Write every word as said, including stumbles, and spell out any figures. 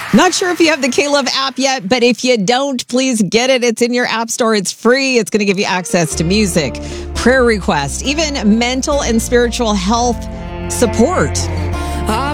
Not sure if you have the K-Love app yet, but if you don't, please get it. It's in your app store. It's free. It's going to give you access to music, prayer requests, even mental and spiritual health support.